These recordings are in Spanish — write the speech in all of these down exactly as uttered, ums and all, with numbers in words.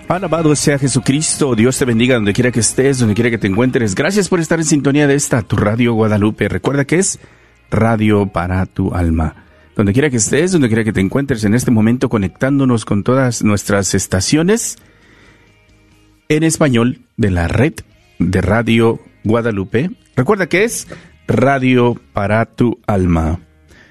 Alabado sea Jesucristo. Dios te bendiga donde quiera que estés, donde quiera que te encuentres. Gracias por estar en sintonía de esta, tu Radio Guadalupe. Recuerda que es radio para tu alma. Donde quiera que estés, donde quiera que te encuentres en este momento, conectándonos con todas nuestras estaciones en español de la red de Radio Guadalupe. Recuerda que es radio para tu alma.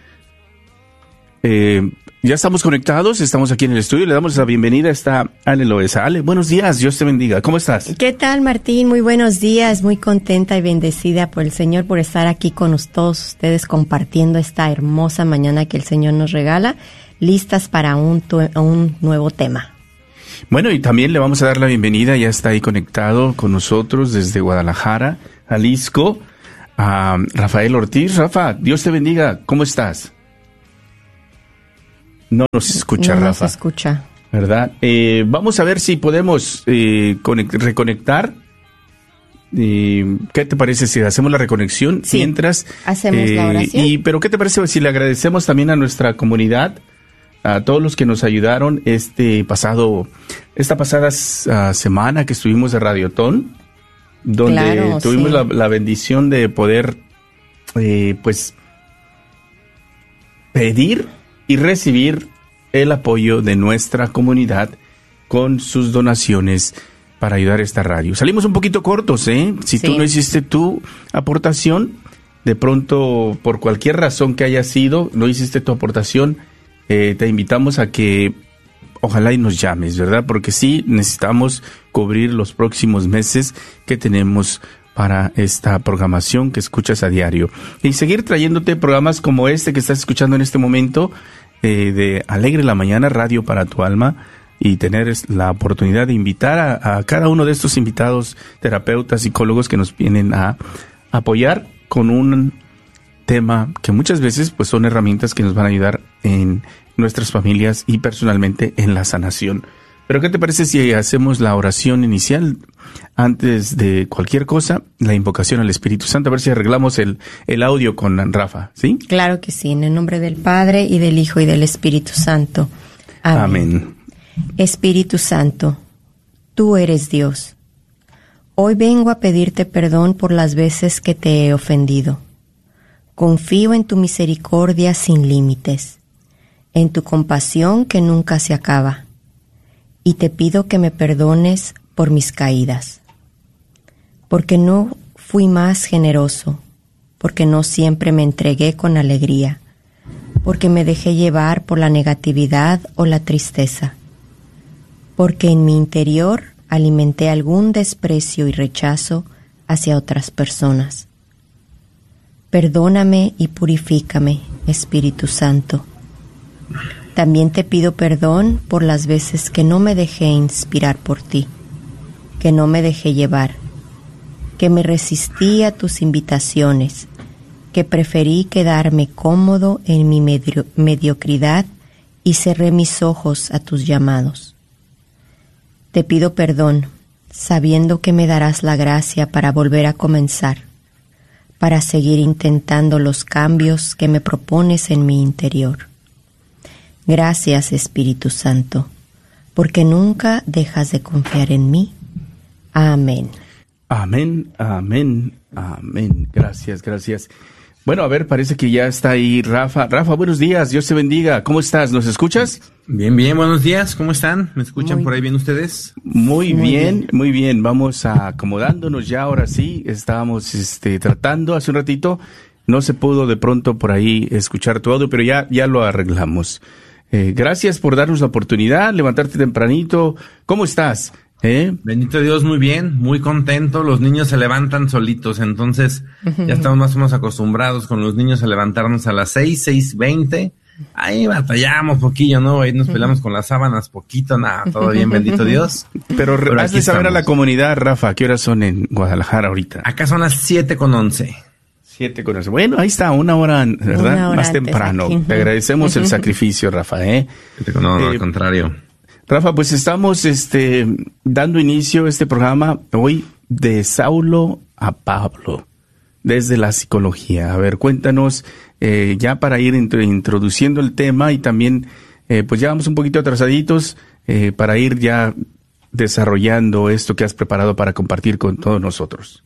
Eh... Ya estamos conectados, estamos aquí en el estudio, le damos la bienvenida, está Ale Loesa. Ale, buenos días, Dios te bendiga, ¿cómo estás? ¿Qué tal, Martín? Muy buenos días, muy contenta y bendecida por el Señor, por estar aquí con todos ustedes compartiendo esta hermosa mañana que el Señor nos regala, listas para un, tu- un nuevo tema. Bueno, y también le vamos a dar la bienvenida, ya está ahí conectado con nosotros desde Guadalajara, Jalisco, a Rafael Ortiz. Rafa, Dios te bendiga, ¿cómo estás? No nos escucha, no Rafa. No se escucha. ¿Verdad? Eh, vamos a ver si podemos eh, conect- reconectar. Eh, ¿Qué te parece si hacemos la reconexión Sí, mientras? hacemos eh, la oración. Y, pero ¿qué te parece si le agradecemos también a nuestra comunidad, a todos los que nos ayudaron este pasado, esta pasada uh, semana que estuvimos de Radiotón, donde Claro, tuvimos sí. la, la bendición de poder, eh, pues, pedir y recibir el apoyo de nuestra comunidad con sus donaciones para ayudar a esta radio. Salimos un poquito cortos, ¿eh? Si Sí. tú no hiciste tu aportación, de pronto, por cualquier razón que haya sido, no hiciste tu aportación, eh, te invitamos a que ojalá y nos llames, ¿verdad? Porque sí necesitamos cubrir los próximos meses que tenemos para esta programación que escuchas a diario. Y seguir trayéndote programas como este que estás escuchando en este momento, eh, de Alegre la Mañana, Radio para tu Alma, y tener la oportunidad de invitar a, a cada uno de estos invitados, terapeutas, psicólogos que nos vienen a apoyar con un tema que muchas veces pues son herramientas que nos van a ayudar en nuestras familias y personalmente en la sanación. Pero ¿qué te parece si hacemos la oración inicial antes de cualquier cosa, la invocación al Espíritu Santo? A ver si arreglamos el, el audio con Rafa, ¿sí? Claro que sí, en el nombre del Padre, y del Hijo, y del Espíritu Santo. Amén. Amén. Espíritu Santo, tú eres Dios. Hoy vengo a pedirte perdón por las veces que te he ofendido. Confío en tu misericordia sin límites, en tu compasión que nunca se acaba, y te pido que me perdones por mis caídas, porque no fui más generoso, porque no siempre me entregué con alegría, porque me dejé llevar por la negatividad o la tristeza, porque en mi interior alimenté algún desprecio y rechazo hacia otras personas. Perdóname y purifícame, Espíritu Santo. También te pido perdón por las veces que no me dejé inspirar por ti, que no me dejé llevar, que me resistí a tus invitaciones, que preferí quedarme cómodo en mi medio- mediocridad y cerré mis ojos a tus llamados. Te pido perdón, sabiendo que me darás la gracia para volver a comenzar, para seguir intentando los cambios que me propones en mi interior. Gracias, Espíritu Santo, porque nunca dejas de confiar en mí. Amén. Amén, amén, amén. Gracias, gracias. Bueno, a ver, parece que ya está ahí Rafa. Rafa, buenos días, Dios te bendiga. ¿Cómo estás? ¿Nos escuchas? Bien, bien, buenos días, ¿cómo están? ¿Me escuchan Muy por ahí bien ustedes? Muy, Muy bien, bien. muy bien. Vamos a acomodándonos ya, ahora sí. Estábamos este, tratando hace un ratito. No se pudo de pronto por ahí escuchar tu audio, pero ya, ya lo arreglamos. Eh, gracias por darnos la oportunidad, levantarte tempranito. ¿Cómo estás? ¿Eh? Bendito Dios, muy bien, muy contento. Los niños se levantan solitos, entonces ya estamos más o menos acostumbrados con los niños a levantarnos a las seis, seis veinte. Ahí batallamos poquillo, ¿no? Ahí nos peleamos con las sábanas poquito, nada, todo bien, bendito Dios. Pero, Pero hazle aquí saber a la estamos. comunidad, Rafa, ¿qué horas son en Guadalajara ahorita? Acá son las siete con once. Siete con once. Bueno, ahí está, una hora, ¿verdad? Una hora Más antes temprano. aquí. Te agradecemos el sacrificio, Rafa, ¿eh? No, no, Eh, al contrario. Rafa, pues estamos este, dando inicio a este programa hoy de Saulo a Pablo, desde la psicología. A ver, cuéntanos, eh, ya para ir intro- introduciendo el tema y también, eh, pues ya vamos un poquito atrasaditos, eh, para ir ya desarrollando esto que has preparado para compartir con todos nosotros?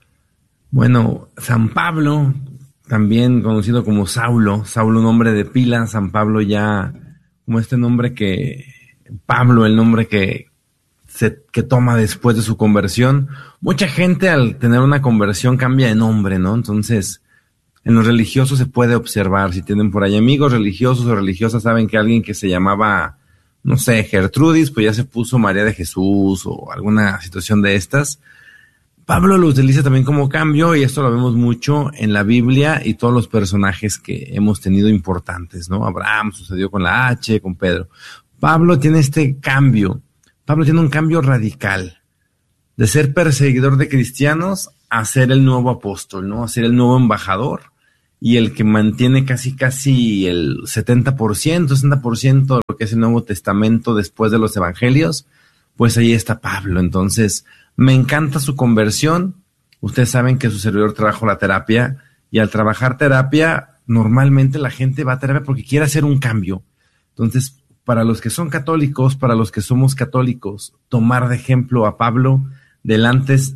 Bueno, San Pablo, también conocido como Saulo, Saulo nombre de pila, San Pablo ya como este nombre que, Pablo, el nombre que, se, que toma después de su conversión. Mucha gente al tener una conversión cambia de nombre, ¿no? Entonces, en los religiosos se puede observar, si tienen por ahí amigos religiosos o religiosas, saben que alguien que se llamaba, no sé, Gertrudis, pues ya se puso María de Jesús o alguna situación de estas. Pablo lo utiliza también como cambio, y esto lo vemos mucho en la Biblia y todos los personajes que hemos tenido importantes, ¿no? Abraham sucedió con la H, con Pedro. Pablo tiene este cambio, Pablo tiene un cambio radical de ser perseguidor de cristianos a ser el nuevo apóstol, ¿no? A ser el nuevo embajador y el que mantiene casi casi el setenta por ciento, sesenta por ciento de lo que es el Nuevo Testamento después de los evangelios. Pues ahí está Pablo. Entonces, me encanta su conversión. Ustedes saben que su servidor trabajó la terapia, y al trabajar terapia, normalmente la gente va a terapia porque quiere hacer un cambio. Entonces, para los que son católicos, para los que somos católicos, tomar de ejemplo a Pablo del antes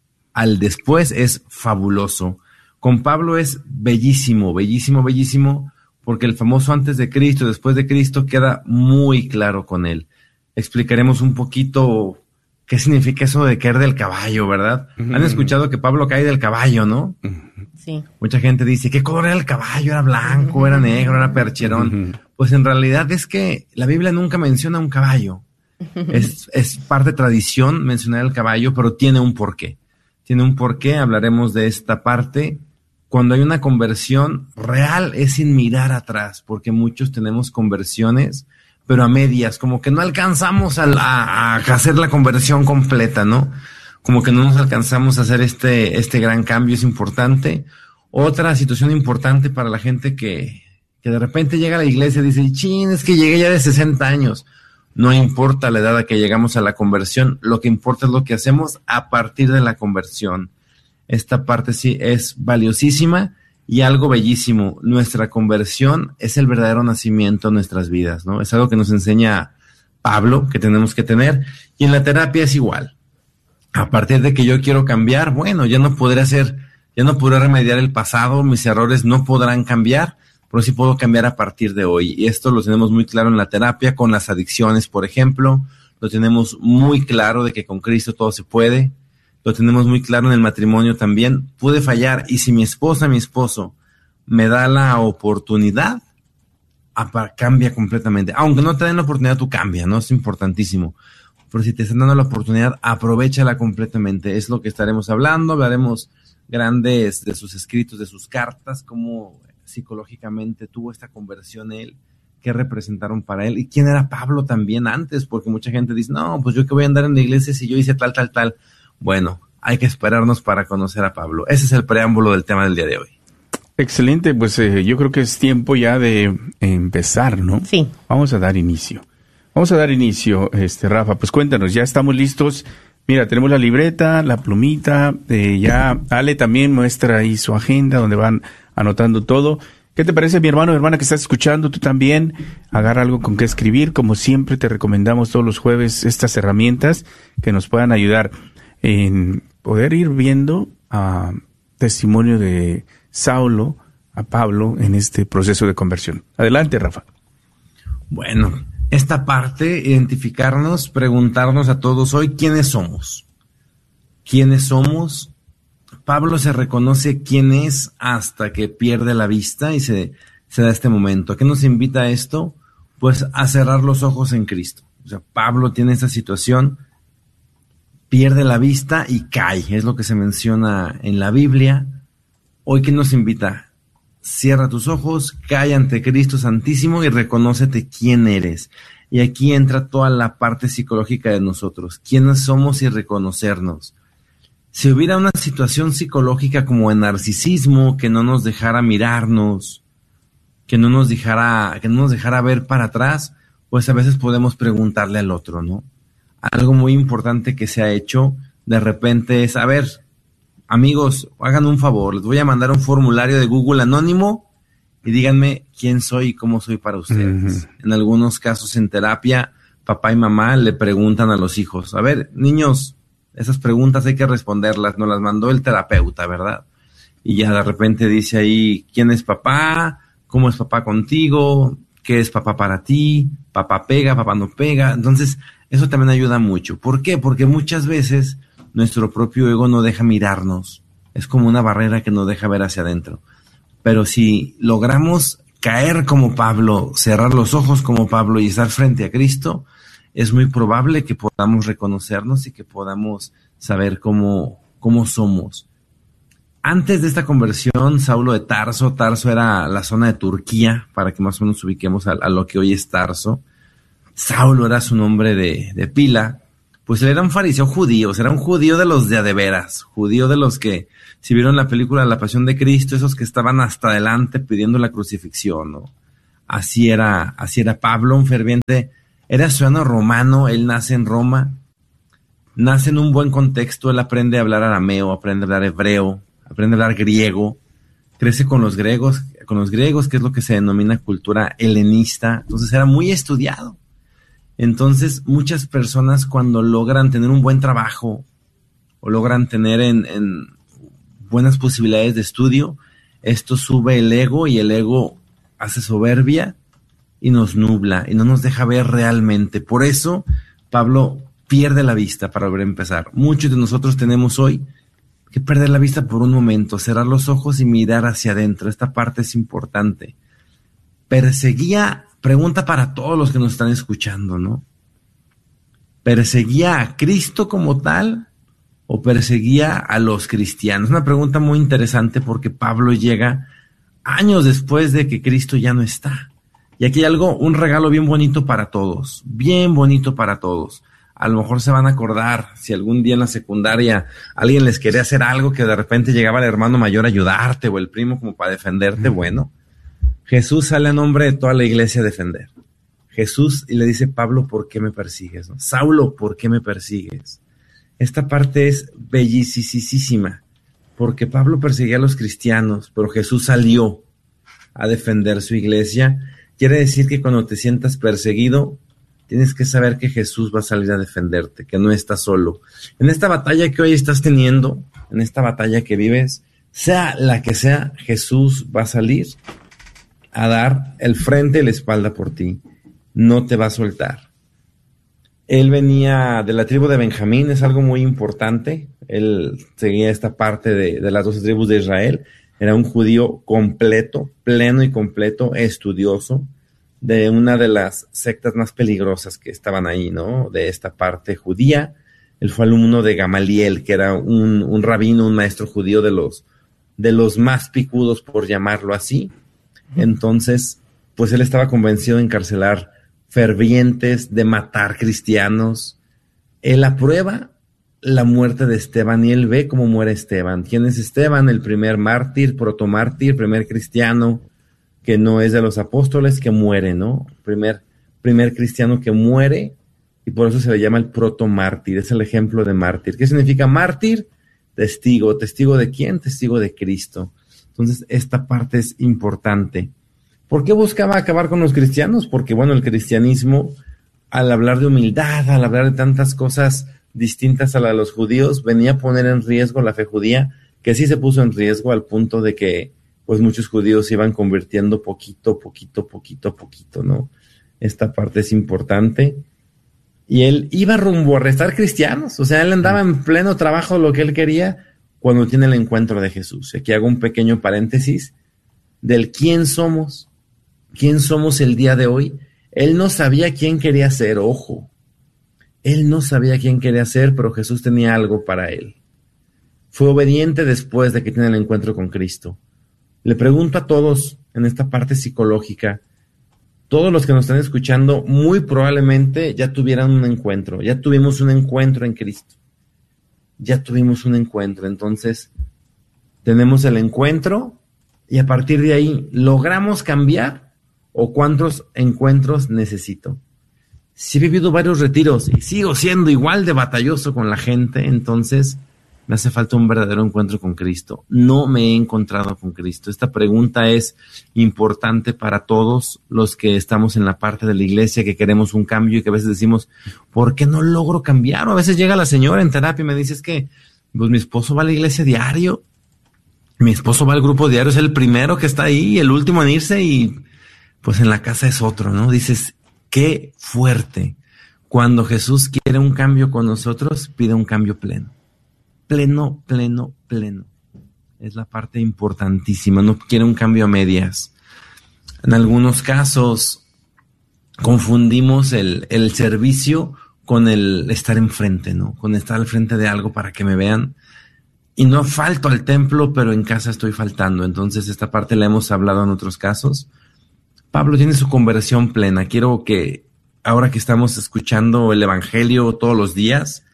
al después es fabuloso. Con Pablo es bellísimo, bellísimo, bellísimo, porque el famoso antes de Cristo, después de Cristo, queda muy claro con él. Explicaremos un poquito qué significa eso de caer del caballo, ¿verdad? Uh-huh. Han escuchado que Pablo cae del caballo, ¿no? Sí. Mucha gente dice, ¿qué color era el caballo? ¿Era blanco? Uh-huh. ¿Era negro? ¿Era percherón? Uh-huh. Pues en realidad es que la Biblia nunca menciona un caballo. Uh-huh. Es, es parte de tradición mencionar el caballo, pero tiene un porqué. Tiene un porqué, hablaremos de esta parte. Cuando hay una conversión real es sin mirar atrás, porque muchos tenemos conversiones pero a medias, como que no alcanzamos a, a, a hacer la conversión completa, ¿no? Como que no nos alcanzamos a hacer este, este gran cambio, es importante. Otra situación importante para la gente que, que de repente llega a la iglesia y dice, chin, es que llegué ya de sesenta años. No importa la edad a que llegamos a la conversión, lo que importa es lo que hacemos a partir de la conversión. Esta parte sí es valiosísima. Y algo bellísimo, nuestra conversión es el verdadero nacimiento de nuestras vidas, ¿no? Es algo que nos enseña Pablo, que tenemos que tener, y en la terapia es igual. A partir de que yo quiero cambiar, bueno, ya no podré hacer, ya no podré remediar el pasado, mis errores no podrán cambiar, pero sí puedo cambiar a partir de hoy. Y esto lo tenemos muy claro en la terapia, con las adicciones, por ejemplo, lo tenemos muy claro de que con Cristo todo se puede. Lo tenemos muy claro en el matrimonio también. Pude fallar, y si mi esposa, mi esposo me da la oportunidad, cambia completamente. Aunque no te den la oportunidad, tú cambia, ¿no? Es importantísimo. Pero si te están dando la oportunidad, aprovéchala completamente. Es lo que estaremos hablando. Hablaremos grandes de sus escritos, de sus cartas, cómo psicológicamente tuvo esta conversión él, qué representaron para él, y quién era Pablo también antes, porque mucha gente dice, no, pues yo que voy a andar en la iglesia si yo hice tal, tal, tal. Bueno, hay que esperarnos para conocer a Pablo. Ese es el preámbulo del tema del día de hoy. Excelente, pues eh, yo creo que es tiempo ya de empezar, ¿no? Sí. Vamos a dar inicio. Vamos a dar inicio, este Rafa, pues cuéntanos, ya estamos listos. Mira, tenemos la libreta, la plumita, eh, ya Ale también muestra ahí su agenda donde van anotando todo. ¿Qué te parece, mi hermano o hermana que estás escuchando? Tú también agarra algo con qué escribir. Como siempre te recomendamos todos los jueves estas herramientas que nos puedan ayudar en poder ir viendo a uh, testimonio de Saulo a Pablo en este proceso de conversión. Adelante, Rafa. Bueno, esta parte, identificarnos, preguntarnos a todos hoy quiénes somos. ¿Quiénes somos? Pablo se reconoce quién es hasta que pierde la vista y se, se da este momento. ¿A qué nos invita a esto? Pues a cerrar los ojos en Cristo. O sea, Pablo tiene esa situación, pierde la vista y cae, es lo que se menciona en la Biblia. Hoy, ¿qué nos invita? Cierra tus ojos, cae ante Cristo Santísimo y reconócete quién eres. Y aquí entra toda la parte psicológica de nosotros, quiénes somos y reconocernos. Si hubiera una situación psicológica como el narcisismo, que no nos dejara mirarnos, que no nos dejara, que no nos dejara ver para atrás, pues a veces podemos preguntarle al otro, ¿no? Algo muy importante que se ha hecho de repente es, a ver, amigos, hagan un favor, les voy a mandar un formulario de Google anónimo y díganme quién soy y cómo soy para ustedes. Uh-huh. En algunos casos en terapia papá y mamá le preguntan a los hijos, a ver, niños, esas preguntas hay que responderlas, nos las mandó el terapeuta, ¿verdad? Y ya de repente dice ahí, ¿quién es papá? ¿Cómo es papá contigo? ¿Qué es papá para ti? ¿Papá pega? ¿Papá no pega? Entonces, eso también ayuda mucho. ¿Por qué? Porque muchas veces nuestro propio ego no deja mirarnos. Es como una barrera que nos deja ver hacia adentro. Pero si logramos caer como Pablo, cerrar los ojos como Pablo y estar frente a Cristo, es muy probable que podamos reconocernos y que podamos saber cómo, cómo somos. Antes de esta conversión, Saulo de Tarso, Tarso era la zona de Turquía, para que más o menos ubiquemos a, a lo que hoy es Tarso. Saulo era su nombre de, de pila, pues él era un fariseo judío, o sea, era un judío de los de a de veras, judío de los que, si vieron la película La Pasión de Cristo, esos que estaban hasta adelante pidiendo la crucifixión, ¿no? Así era, así era Pablo, un ferviente, era ciudadano romano, él nace en Roma, nace en un buen contexto, él aprende a hablar arameo, aprende a hablar hebreo, aprende a hablar griego, crece con los griegos, con los griegos, que es lo que se denomina cultura helenista, entonces era muy estudiado. Entonces, muchas personas cuando logran tener un buen trabajo o logran tener en, en buenas posibilidades de estudio, esto sube el ego y el ego hace soberbia y nos nubla y no nos deja ver realmente. Por eso, Pablo pierde la vista para volver a empezar. Muchos de nosotros tenemos hoy que perder la vista por un momento, cerrar los ojos y mirar hacia adentro. Esta parte es importante. Perseguía, pregunta para todos los que nos están escuchando, ¿no? ¿Perseguía a Cristo como tal o perseguía a los cristianos? Una pregunta muy interesante porque Pablo llega años después de que Cristo ya no está. Y aquí hay algo, un regalo bien bonito para todos, bien bonito para todos. A lo mejor se van a acordar si algún día en la secundaria alguien les quería hacer algo que de repente llegaba el hermano mayor a ayudarte o el primo como para defenderte. Bueno, Jesús sale a nombre de toda la iglesia a defender. Jesús y le dice, Pablo, ¿por qué me persigues? ¿No? Saulo, ¿por qué me persigues? Esta parte es bellísima porque Pablo perseguía a los cristianos, pero Jesús salió a defender su iglesia. Quiere decir que cuando te sientas perseguido, tienes que saber que Jesús va a salir a defenderte, que no estás solo. En esta batalla que hoy estás teniendo, en esta batalla que vives, sea la que sea, Jesús va a salir a dar el frente y la espalda por ti. No te va a soltar. Él venía de la tribu de Benjamín, es algo muy importante. Él seguía esta parte de, de las doce tribus de Israel. Era un judío completo, pleno y completo, estudioso, de una de las sectas más peligrosas que estaban ahí, ¿no? De esta parte judía. Él fue alumno de Gamaliel, que era un, un rabino, un maestro judío de los, de los más picudos, por llamarlo así. Entonces, pues él estaba convencido de encarcelar fervientes, de matar cristianos. Él aprueba la muerte de Esteban y él ve cómo muere Esteban. ¿Quién es Esteban? El primer mártir, protomártir, primer cristiano que no es de los apóstoles, que muere, ¿no? Primer, primer cristiano que muere, y por eso se le llama el protomártir, es el ejemplo de mártir. ¿Qué significa mártir? Testigo. ¿Testigo de quién? Testigo de Cristo. Entonces, esta parte es importante. ¿Por qué buscaba acabar con los cristianos? Porque, bueno, el cristianismo, al hablar de humildad, al hablar de tantas cosas distintas a la de los judíos, venía a poner en riesgo la fe judía, que sí se puso en riesgo al punto de que pues muchos judíos se iban convirtiendo poquito, poquito, poquito, poquito, ¿no? Esta parte es importante. Y él iba rumbo a arrestar cristianos, o sea, él andaba en pleno trabajo lo que él quería cuando tiene el encuentro de Jesús. Aquí hago un pequeño paréntesis del quién somos, quién somos el día de hoy. Él no sabía quién quería ser, ojo. Él no sabía quién quería ser, pero Jesús tenía algo para él. Fue obediente después de que tiene el encuentro con Cristo. Le pregunto a todos en esta parte psicológica, todos los que nos están escuchando muy probablemente ya tuvieran un encuentro, ya tuvimos un encuentro en Cristo, ya tuvimos un encuentro, entonces tenemos el encuentro y a partir de ahí, ¿logramos cambiar o cuántos encuentros necesito? Si he vivido varios retiros y sigo siendo igual de batalloso con la gente, entonces me hace falta un verdadero encuentro con Cristo. No me he encontrado con Cristo. Esta pregunta es importante para todos los que estamos en la parte de la iglesia, que queremos un cambio y que a veces decimos, ¿por qué no logro cambiar? O a veces llega la señora en terapia y me dice, es que pues mi esposo va a la iglesia diario, mi esposo va al grupo diario, es el primero que está ahí, el último en irse y pues en la casa es otro, ¿no? Dices, qué fuerte. Cuando Jesús quiere un cambio con nosotros, pide un cambio pleno. Pleno, pleno, pleno. Es la parte importantísima. No quiere un cambio a medias. En algunos casos confundimos el, el servicio con el estar enfrente, ¿no? Con estar al frente de algo para que me vean. Y no falto al templo, pero en casa estoy faltando. Entonces esta parte la hemos hablado en otros casos. Pablo tiene su conversión plena. Quiero que ahora que estamos escuchando el Evangelio todos los días,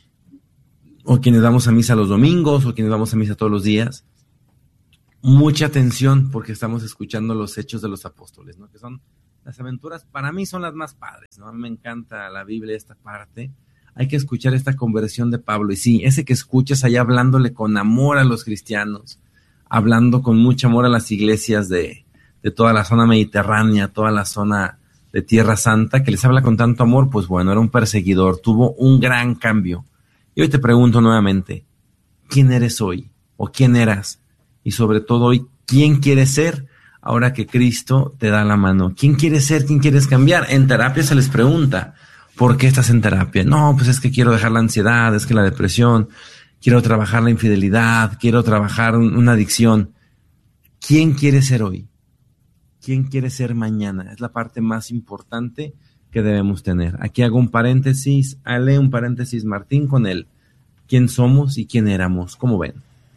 o quienes vamos a misa los domingos, o quienes vamos a misa todos los días, mucha atención porque estamos escuchando los hechos de los apóstoles, ¿no? Que son las aventuras, para mí son las más padres, ¿no? A mí me encanta la Biblia, esta parte. Hay que escuchar esta conversión de Pablo. Y sí, ese que escuchas allá hablándole con amor a los cristianos, hablando con mucho amor a las iglesias de, de toda la zona mediterránea, toda la zona de Tierra Santa, que les habla con tanto amor, pues bueno, era un perseguidor, tuvo un gran cambio. Y hoy te pregunto nuevamente, ¿quién eres hoy? ¿O quién eras? Y sobre todo hoy, ¿quién quieres ser ahora que Cristo te da la mano? ¿Quién quieres ser? ¿Quién quieres cambiar? En terapia se les pregunta, ¿por qué estás en terapia? No, pues es que quiero dejar la ansiedad, es que la depresión, quiero trabajar la infidelidad, quiero trabajar una adicción. ¿Quién quieres ser hoy? ¿Quién quiere ser mañana? Es la parte más importante que debemos tener. Aquí hago un paréntesis, Ale, un paréntesis, Martín, con el quién somos y quién éramos. ¿Cómo ven?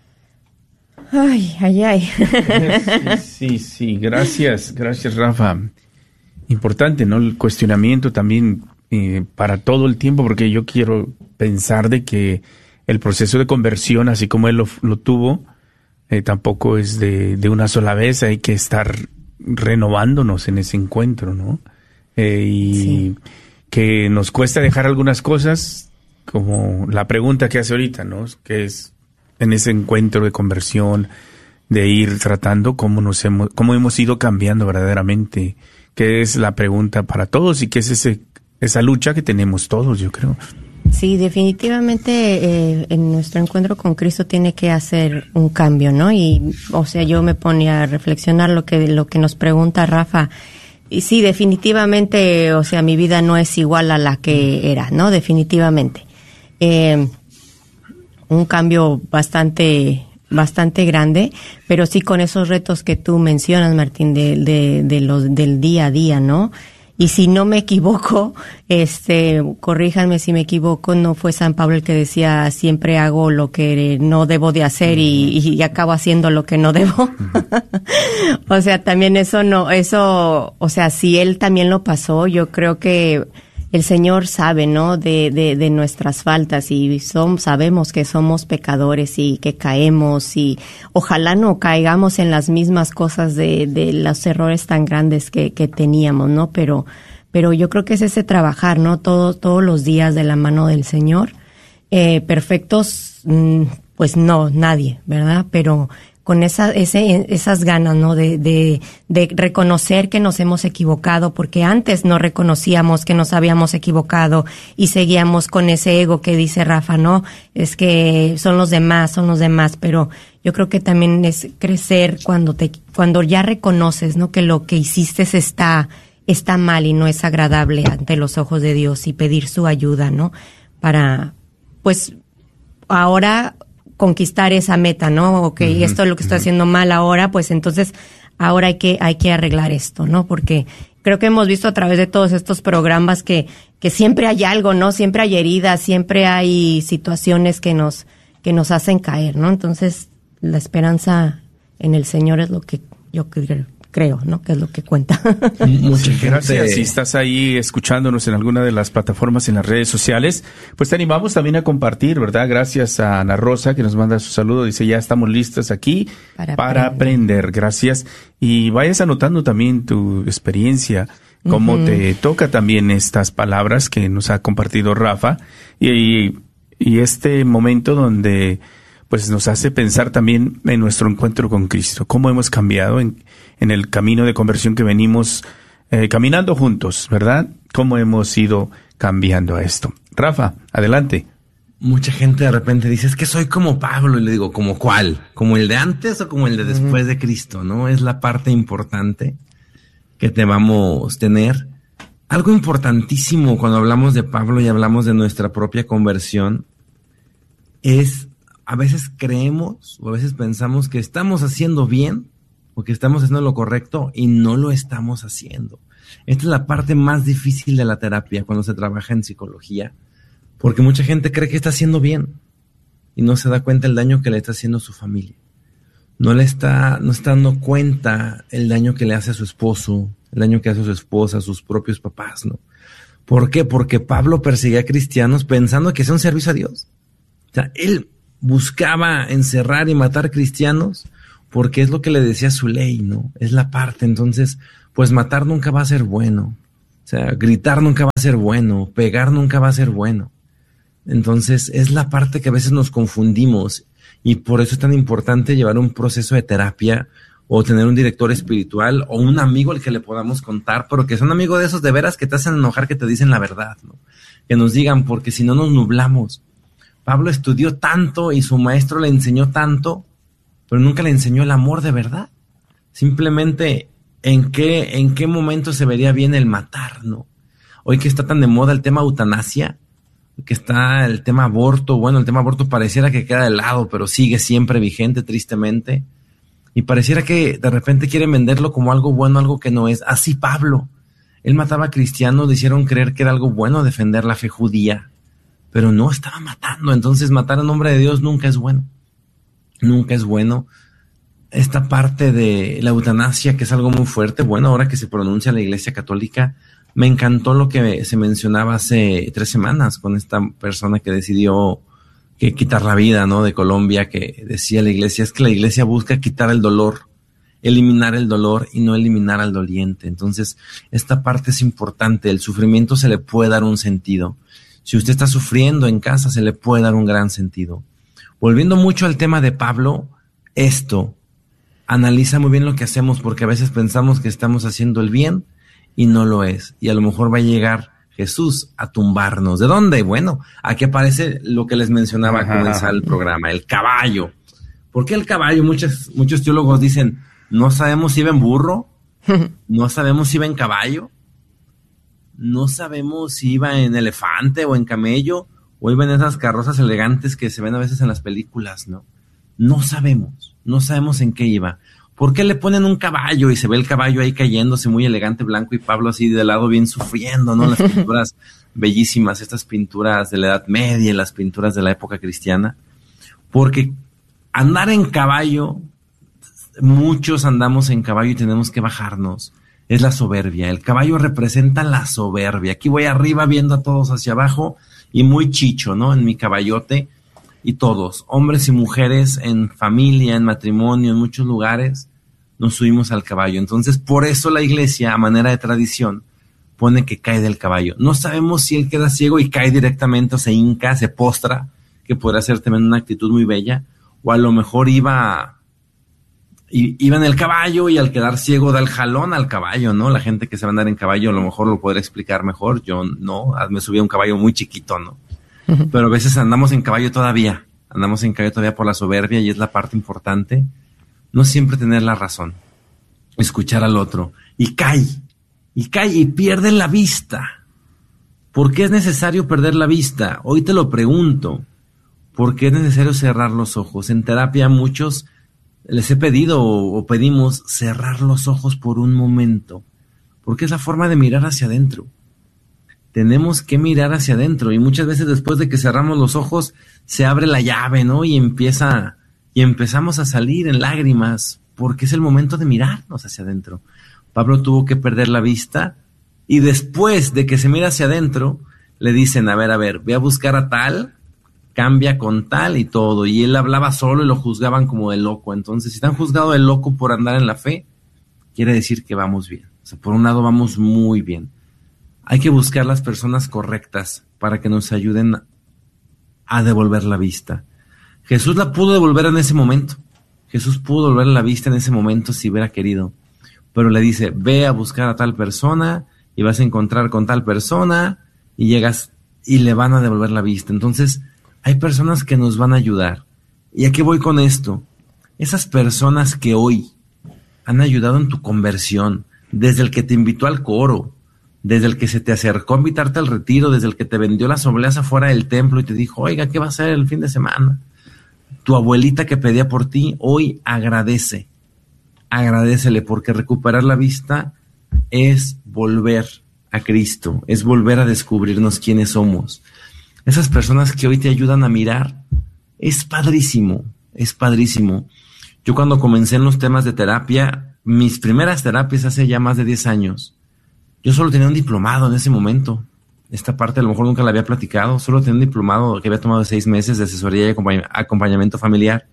Ay, ay, ay. Sí, sí, sí. Gracias, gracias, Rafa. Importante, ¿no? El cuestionamiento también eh, para todo el tiempo, porque yo quiero pensar de que el proceso de conversión, así como él lo, lo tuvo, eh, tampoco es de, de una sola vez. Hay que estar renovándonos en ese encuentro, ¿no? Eh, y sí. Que nos cuesta dejar algunas cosas, como la pregunta que hace ahorita, ¿no? Que es en ese encuentro de conversión, de ir tratando cómo nos hemos, cómo hemos ido cambiando verdaderamente, que es la pregunta para todos y que es ese, esa lucha que tenemos todos, yo creo. Sí, definitivamente eh, en nuestro encuentro con Cristo tiene que hacer un cambio, ¿no? Y, o sea, yo me ponía a reflexionar lo que lo que nos pregunta Rafa. Y sí, definitivamente, o sea, mi vida no es igual a la que era, ¿no? Definitivamente. Eh, un cambio bastante bastante grande, pero sí con esos retos que tú mencionas, Martín, de, de, de los del día a día, ¿no? Y si no me equivoco, este, corríjanme si me equivoco, no fue San Pablo el que decía siempre hago lo que no debo de hacer y, y acabo haciendo lo que no debo. O sea, también eso no, eso, o sea, si él también lo pasó, yo creo que el Señor sabe, ¿no? De, de, de nuestras faltas y son, sabemos que somos pecadores y que caemos y ojalá no caigamos en las mismas cosas de, de los errores tan grandes que, que teníamos, ¿no? Pero, pero yo creo que es ese trabajar, ¿no? Todos, todos los días de la mano del Señor. Eh, perfectos, pues no, nadie, ¿verdad? Pero con esa, ese, esas ganas, ¿no? De, de, de reconocer que nos hemos equivocado, porque antes no reconocíamos que nos habíamos equivocado y seguíamos con ese ego que dice Rafa, ¿no? Es que son los demás, son los demás, pero yo creo que también es crecer cuando te, cuando ya reconoces, ¿no? Que lo que hiciste está, está mal y no es agradable ante los ojos de Dios y pedir su ayuda, ¿no? Para, pues, ahora conquistar esa meta, ¿no? Ok, uh-huh, esto es lo que estoy uh-huh. haciendo mal ahora, pues entonces ahora hay que hay que arreglar esto, ¿no? Porque creo que hemos visto a través de todos estos programas que que siempre hay algo, ¿no? Siempre hay heridas, siempre hay situaciones que nos que nos hacen caer, ¿no? Entonces, la esperanza en el Señor es lo que yo creo. creo, ¿no? Que es lo que cuenta. Muchas gracias. Si estás ahí escuchándonos en alguna de las plataformas en las redes sociales, pues te animamos también a compartir, ¿verdad? Gracias a Ana Rosa, que nos manda su saludo. Dice, ya estamos listas aquí para, para aprender. aprender. Gracias. Y vayas anotando también tu experiencia, cómo uh-huh. te toca también estas palabras que nos ha compartido Rafa. Y, y y este momento donde pues nos hace pensar también en nuestro encuentro con Cristo, cómo hemos cambiado en, en el camino de conversión que venimos eh, caminando juntos, ¿verdad? Cómo hemos ido cambiando a esto. Rafa, adelante. Mucha gente de repente dice, es que soy como Pablo, y le digo, ¿como cuál? ¿Como el de antes o como el de después de Cristo? ¿No? Es la parte importante que debamos tener. Algo importantísimo cuando hablamos de Pablo y hablamos de nuestra propia conversión es, a veces creemos o a veces pensamos que estamos haciendo bien o que estamos haciendo lo correcto y no lo estamos haciendo. Esta es la parte más difícil de la terapia cuando se trabaja en psicología, porque mucha gente cree que está haciendo bien y no se da cuenta el daño que le está haciendo a su familia. No le está, no está dando cuenta el daño que le hace a su esposo, el daño que hace a su esposa, a sus propios papás, ¿no? ¿Por qué? Porque Pablo perseguía a cristianos pensando que es un servicio a Dios. O sea, él buscaba encerrar y matar cristianos porque es lo que le decía su ley, ¿no? Es la parte. Entonces, pues matar nunca va a ser bueno. O sea, gritar nunca va a ser bueno. Pegar nunca va a ser bueno. Entonces, es la parte que a veces nos confundimos y por eso es tan importante llevar un proceso de terapia o tener un director espiritual o un amigo al que le podamos contar, pero que son amigos de esos de veras que te hacen enojar, que te dicen la verdad, ¿no? Que nos digan, porque si no nos nublamos. Pablo estudió tanto y su maestro le enseñó tanto, pero nunca le enseñó el amor de verdad. Simplemente, ¿en qué, en qué momento se vería bien el matar, no? Hoy que está tan de moda el tema eutanasia, que está el tema aborto, bueno, el tema aborto pareciera que queda de lado, pero sigue siempre vigente, tristemente. Y pareciera que de repente quieren venderlo como algo bueno, algo que no es. Así Pablo. Él mataba a cristianos, le hicieron creer que era algo bueno defender la fe judía. Pero no, estaba matando. Entonces matar en nombre de Dios nunca es bueno. Nunca es bueno. Esta parte de la eutanasia, que es algo muy fuerte, bueno, ahora que se pronuncia la Iglesia Católica, me encantó lo que se mencionaba hace tres semanas con esta persona que decidió que quitar la vida, ¿no? De Colombia, que decía la Iglesia, es que la Iglesia busca quitar el dolor, eliminar el dolor y no eliminar al doliente. Entonces, esta parte es importante. El sufrimiento se le puede dar un sentido. Si usted está sufriendo en casa, se le puede dar un gran sentido. Volviendo mucho al tema de Pablo, esto, analiza muy bien lo que hacemos, porque a veces pensamos que estamos haciendo el bien y no lo es. Y a lo mejor va a llegar Jesús a tumbarnos. ¿De dónde? Bueno, aquí aparece lo que les mencionaba al comenzar el programa, el caballo. ¿Por qué el caballo? Muchos, muchos teólogos dicen, no sabemos si iba en burro, no sabemos si iba en caballo, no sabemos si iba en elefante o en camello, o iba en esas carrozas elegantes que se ven a veces en las películas, ¿no? No sabemos, no sabemos en qué iba. ¿Por qué le ponen un caballo y se ve el caballo ahí cayéndose muy elegante, blanco, y Pablo así de lado bien sufriendo, ¿no? Las pinturas bellísimas, estas pinturas de la Edad Media, las pinturas de la época cristiana. Porque andar en caballo, muchos andamos en caballo y tenemos que bajarnos. Es la soberbia. El caballo representa la soberbia. Aquí voy arriba viendo a todos hacia abajo y muy chicho, ¿no? En mi caballote. Y todos, hombres y mujeres, en familia, en matrimonio, en muchos lugares, nos subimos al caballo. Entonces, por eso la Iglesia, a manera de tradición, pone que cae del caballo. No sabemos si él queda ciego y cae directamente, o se hinca, se postra, que podrá ser también una actitud muy bella, o a lo mejor iba, iba en el caballo y al quedar ciego da el jalón al caballo, ¿no? La gente que se va a andar en caballo a lo mejor lo podrá explicar mejor. Yo no, me subí a un caballo muy chiquito, ¿no? Pero a veces andamos en caballo todavía, andamos en caballo todavía por la soberbia, y es la parte importante, no siempre tener la razón, escuchar al otro, y cae, y cae y pierde la vista. ¿Por qué es necesario perder la vista? Hoy te lo pregunto, ¿por qué es necesario cerrar los ojos? En terapia a muchos les he pedido o, o pedimos cerrar los ojos por un momento, porque es la forma de mirar hacia adentro. Tenemos que mirar hacia adentro, y muchas veces después de que cerramos los ojos se abre la llave, ¿no? Y empieza y empezamos a salir en lágrimas, porque es el momento de mirarnos hacia adentro. Pablo tuvo que perder la vista, y después de que se mira hacia adentro le dicen, a ver, a ver, ve a buscar a tal, cambia con tal y todo, y él hablaba solo y lo juzgaban como de loco. Entonces, si están juzgados de loco por andar en la fe, quiere decir que vamos bien. O sea, por un lado vamos muy bien. Hay que buscar las personas correctas para que nos ayuden a devolver la vista. Jesús la pudo devolver en ese momento. Jesús pudo devolver la vista en ese momento si hubiera querido. Pero le dice, ve a buscar a tal persona y vas a encontrar con tal persona y llegas y le van a devolver la vista. Entonces, hay personas que nos van a ayudar. ¿Y a qué voy con esto? Esas personas que hoy han ayudado en tu conversión, desde el que te invitó al coro, desde el que se te acercó a invitarte al retiro, desde el que te vendió las obleas afuera del templo y te dijo, oiga, ¿qué va a hacer el fin de semana? Tu abuelita que pedía por ti, hoy agradece, agradécele, porque recuperar la vista es volver a Cristo, es volver a descubrirnos quiénes somos. Esas personas que hoy te ayudan a mirar, es padrísimo, es padrísimo. Yo cuando comencé en los temas de terapia, mis primeras terapias hace ya más de diez años, yo solo tenía un diplomado en ese momento. Esta parte a lo mejor nunca la había platicado, solo tenía un diplomado que había tomado seis meses de asesoría y acompañ- acompañamiento familiar,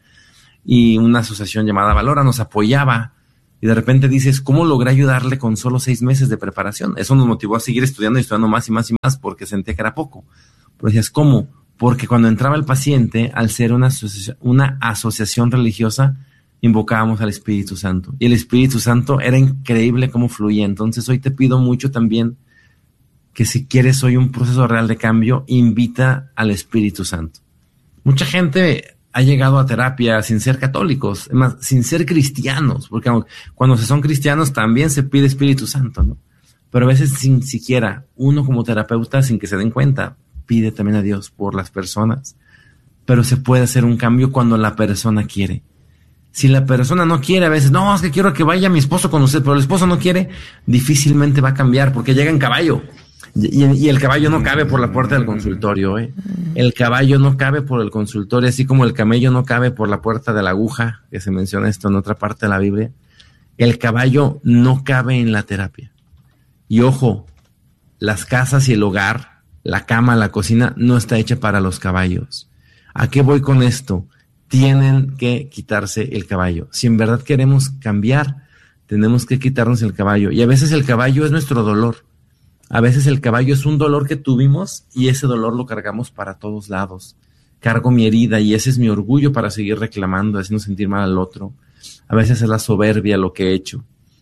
y una asociación llamada Valora nos apoyaba, y de repente dices, ¿cómo logré ayudarle con solo seis meses de preparación? Eso nos motivó a seguir estudiando y estudiando más y más y más, porque sentía que era poco. Pero decías, ¿cómo? Porque cuando entraba el paciente, al ser una asociación, una asociación religiosa, invocábamos al Espíritu Santo. Y el Espíritu Santo era increíble cómo fluía. Entonces hoy te pido mucho también que si quieres hoy un proceso real de cambio, invita al Espíritu Santo. Mucha gente ha llegado a terapia sin ser católicos, es más, sin ser cristianos, porque cuando se son cristianos también se pide Espíritu Santo, ¿no? Pero a veces sin siquiera uno como terapeuta, sin que se den cuenta, pide también a Dios por las personas. Pero se puede hacer un cambio cuando la persona quiere. Si la persona no quiere, a veces, no, es que quiero que vaya mi esposo con usted, pero el esposo no quiere, difícilmente va a cambiar porque llega en caballo. Y, y el caballo no cabe por la puerta del consultorio, ¿eh? El caballo no cabe por el consultorio, así como el camello no cabe por la puerta de la aguja, que se menciona esto en otra parte de la Biblia. El caballo no cabe en la terapia. Y ojo, las casas y el hogar, la cama, la cocina, no está hecha para los caballos. ¿A qué voy con esto? Tienen que quitarse el caballo. Si en verdad queremos cambiar, tenemos que quitarnos el caballo. Y a veces el caballo es nuestro dolor. A veces el caballo es un dolor que tuvimos y ese dolor lo cargamos para todos lados. Cargo mi herida y ese es mi orgullo para seguir reclamando, haciendo sentir mal al otro. A veces es la soberbia lo que he hecho.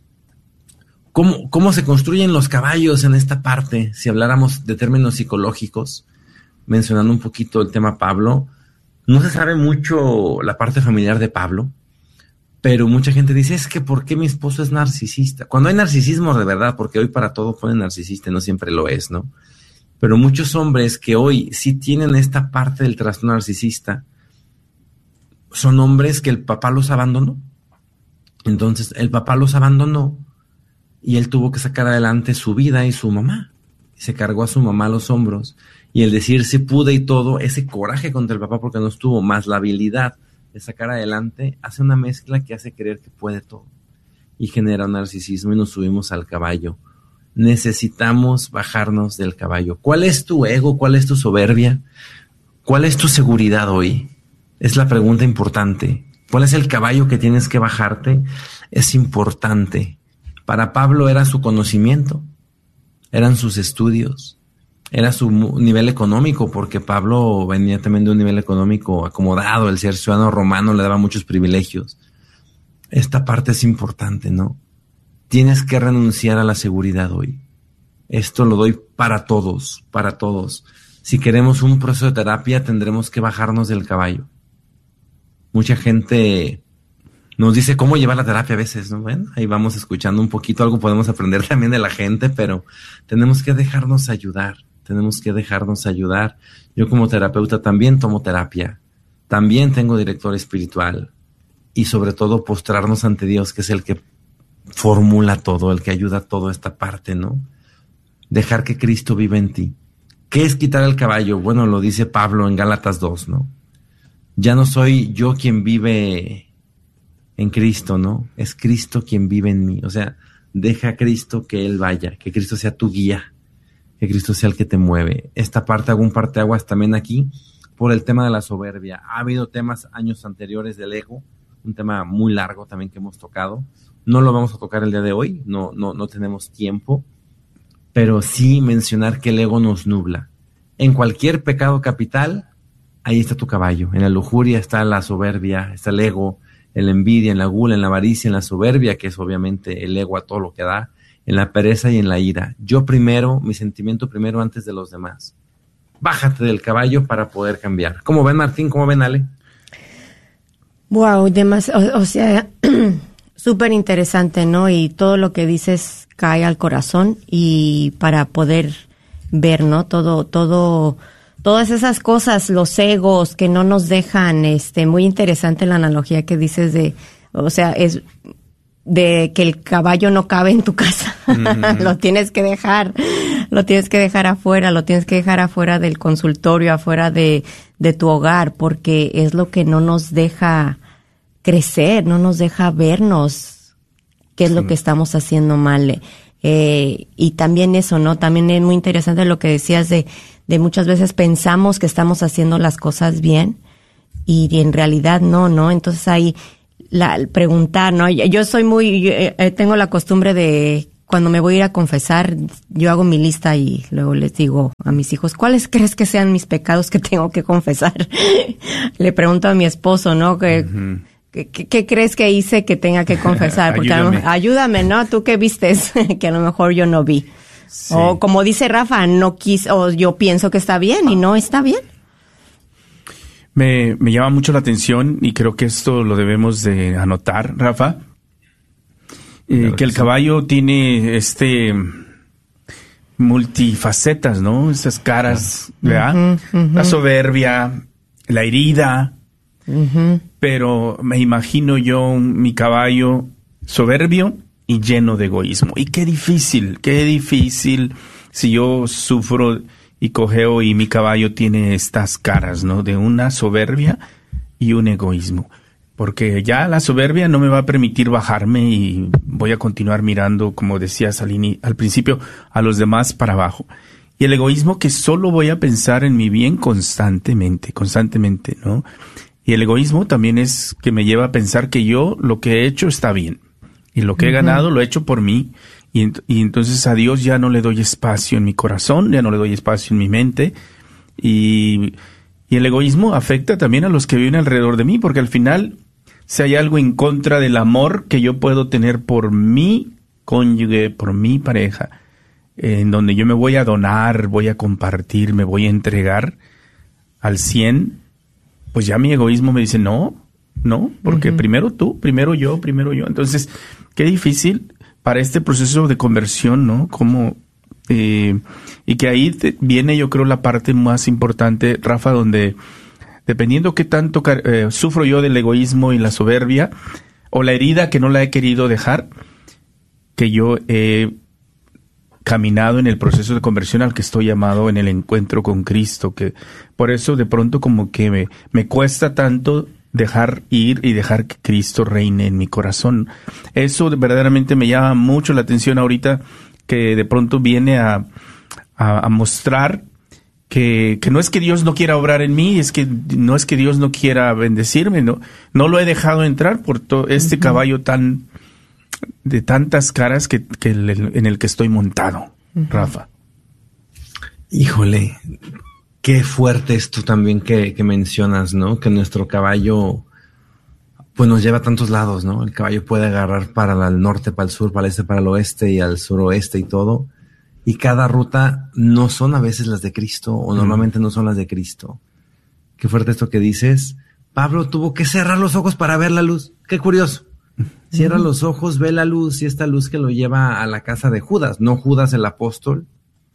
¿Cómo, cómo se construyen los caballos en esta parte? Si habláramos de términos psicológicos, mencionando un poquito el tema Pablo, no se sabe mucho la parte familiar de Pablo, pero mucha gente dice, es que ¿por qué mi esposo es narcisista? Cuando hay narcisismo de verdad, porque hoy para todo ponen narcisista, no siempre lo es, ¿no? Pero muchos hombres que hoy sí tienen esta parte del trastorno narcisista, son hombres que el papá los abandonó. Entonces el papá los abandonó y él tuvo que sacar adelante su vida y su mamá. Se cargó a su mamá a los hombros. Y el decir si pude y todo, ese coraje contra el papá porque no estuvo, más la habilidad de sacar adelante, hace una mezcla que hace creer que puede todo. Y genera un narcisismo y nos subimos al caballo. Necesitamos bajarnos del caballo. ¿Cuál es tu ego? ¿Cuál es tu soberbia? ¿Cuál es tu seguridad hoy? Es la pregunta importante. ¿Cuál es el caballo que tienes que bajarte? Es importante. Para Pablo era su conocimiento, eran sus estudios, era su nivel económico, porque Pablo venía también de un nivel económico acomodado, el ser ciudadano romano le daba muchos privilegios. Esta parte es importante, ¿no? Tienes que renunciar a la seguridad hoy. Esto lo doy para todos, para todos. Si queremos un proceso de terapia, tendremos que bajarnos del caballo. Mucha gente nos dice cómo llevar la terapia a veces, ¿no? Bueno, ahí vamos escuchando un poquito, algo podemos aprender también de la gente, pero tenemos que dejarnos ayudar, tenemos que dejarnos ayudar. Yo como terapeuta también tomo terapia, también tengo director espiritual y sobre todo postrarnos ante Dios, que es el que formula todo, el que ayuda a toda esta parte, ¿no? Dejar que Cristo vive en ti. ¿Qué es quitar el caballo? Bueno, lo dice Pablo en Gálatas dos, ¿no? Ya no soy yo quien vive en Cristo, ¿no? Es Cristo quien vive en mí. O sea, deja a Cristo que Él vaya, que Cristo sea tu guía, que Cristo sea el que te mueve. Esta parte, hago un parteaguas también aquí por el tema de la soberbia. Ha habido temas años anteriores del ego, un tema muy largo también que hemos tocado. No lo vamos a tocar el día de hoy, no, no, no tenemos tiempo, pero sí mencionar que el ego nos nubla. En cualquier pecado capital ahí está tu caballo. En la lujuria está la soberbia, está el ego, en la envidia, en la gula, en la avaricia, en la soberbia, que es obviamente el ego a todo lo que da, en la pereza y en la ira. Yo primero, mi sentimiento primero antes de los demás. Bájate del caballo para poder cambiar. ¿Cómo ven, Martín? ¿Cómo ven, Ale? Wow, demás, o, o sea, súper interesante, ¿no? Y todo lo que dices cae al corazón y para poder ver, ¿no? Todo, todo, todas esas cosas, los egos que no nos dejan, este, muy interesante la analogía que dices de, o sea, es de que el caballo no cabe en tu casa, mm-hmm. lo tienes que dejar, lo tienes que dejar afuera, lo tienes que dejar afuera del consultorio, afuera de, de tu hogar, porque es lo que no nos deja crecer, no nos deja vernos qué es sí. lo que estamos haciendo mal. Eh, y también eso, ¿no? También es muy interesante lo que decías de, de muchas veces pensamos que estamos haciendo las cosas bien y en realidad no, ¿no? Entonces ahí la preguntar, ¿no? Yo soy muy, yo, eh, tengo la costumbre de cuando me voy a ir a confesar, yo hago mi lista y luego les digo a mis hijos, ¿cuáles crees que sean mis pecados que tengo que confesar? Le pregunto a mi esposo, ¿no? Que, uh-huh. ¿qué, qué crees que hice que tenga que confesar? Porque ayúdame. A lo, ayúdame, ¿no? ¿Tú qué vistes? Que a lo mejor yo no vi. Sí. O como dice Rafa, no quis, o yo pienso que está bien y no está bien. Me, me llama mucho la atención y creo que esto lo debemos de anotar, Rafa, eh, claro que, que el sí. caballo tiene este multifacetas, ¿no? Esas caras, ¿verdad? Uh-huh, uh-huh. La soberbia, la herida, uh-huh. pero me imagino yo mi caballo soberbio y lleno de egoísmo. Y qué difícil, qué difícil si yo sufro y cojeo y mi caballo tiene estas caras, ¿no? De una soberbia y un egoísmo. Porque ya la soberbia no me va a permitir bajarme y voy a continuar mirando, como decías al, in- al principio, a los demás para abajo. Y el egoísmo que solo voy a pensar en mi bien constantemente, constantemente, ¿no? Y el egoísmo también es que me lleva a pensar que yo lo que he hecho está bien. Y lo que uh-huh. he ganado lo he hecho por mí. Y, ent- y entonces a Dios ya no le doy espacio en mi corazón, ya no le doy espacio en mi mente. Y, y el egoísmo afecta también a los que viven alrededor de mí, porque al final, si hay algo en contra del amor que yo puedo tener por mi cónyuge, por mi pareja, eh, en donde yo me voy a donar, voy a compartir, me voy a entregar al cien, pues ya mi egoísmo me dice, no, no, porque uh-huh. primero tú, primero yo, primero yo. Entonces, qué difícil para este proceso de conversión, ¿no? Como, eh, y que ahí te, viene, yo creo, la parte más importante, Rafa, donde dependiendo qué tanto eh, sufro yo del egoísmo y la soberbia, o la herida que no la he querido dejar, que yo he caminado en el proceso de conversión al que estoy llamado en el encuentro con Cristo, que por eso de pronto como que me, me cuesta tanto dejar ir y dejar que Cristo reine en mi corazón. Eso verdaderamente me llama mucho la atención ahorita, que de pronto viene a, a, a mostrar que, que no es que Dios no quiera obrar en mí, es que no es que Dios no quiera bendecirme, no, no lo he dejado entrar por todo este uh-huh. caballo tan de tantas caras que, que el, en el que estoy montado, uh-huh. Rafa. Híjole, qué fuerte esto también que, que mencionas, ¿no? Que nuestro caballo pues nos lleva a tantos lados, ¿no? El caballo puede agarrar para el norte, para el sur, para el este, para el oeste y al suroeste y todo. Y cada ruta no son a veces las de Cristo, o normalmente no son las de Cristo. Qué fuerte esto que dices. Pablo tuvo que cerrar los ojos para ver la luz. Qué curioso. Cierra los ojos, ve la luz, y esta luz que lo lleva a la casa de Judas. No Judas el apóstol,